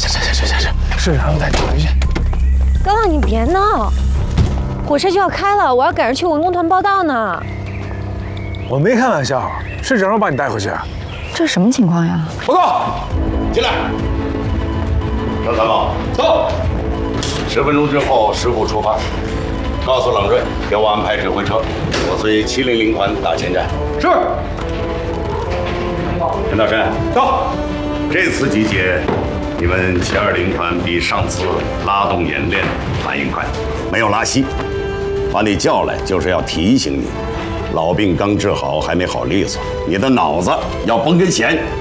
行，市场再找一去。 刚刚你别闹，火车就要开了，我要赶着去文工团报道呢。 我没开玩笑，市长让我把你带回去。 这什么情况呀？ 报告， 进来。张参谋， 走。 10分钟之后，师傅出发。告诉冷锐，给我安排指挥车，我随700团打前站。 是。 陈大山， 走。 这次集结，你们720团比上次拉动演练反应快，没有拉稀。把你叫来就是要提醒你，老病刚治好，还没好利索，你的脑子要绷根弦。